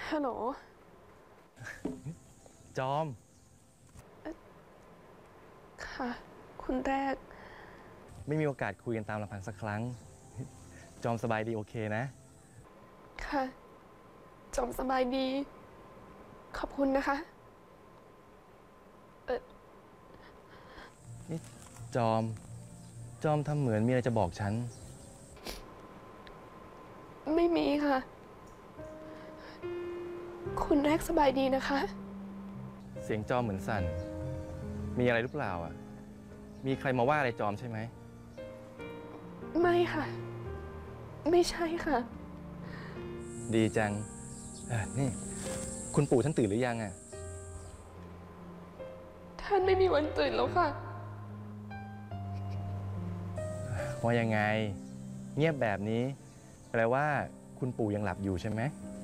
ฮัลโหลจอมค่ะ คุณแรกไม่มีโอกาสคุยกันตามลำพังสักครั้ง จอมสบายดีโอเคนะค่ะ จอมสบายดี ขอบคุณนะคะนี่จอม จอมทำเหมือนมีอะไรจะบอกฉันไม่มีค่ะ คุณแรกสบายดีนะคะเสียงจอมเหมือนสั่น มีอะไรหรือเปล่าอ่ะ มีใครมาว่าอะไรจอมใช่ไหมไม่ค่ะ ไม่ใช่ค่ะดีจังนี่ คุณปู่ท่านตื่นหรือยังอ่ะท่านไม่มีวันตื่นแล้วค่ะว่ายังไง เงียบแบบนี้ แปลว่าคุณปู่ยังหลับอยู่ใช่ไหม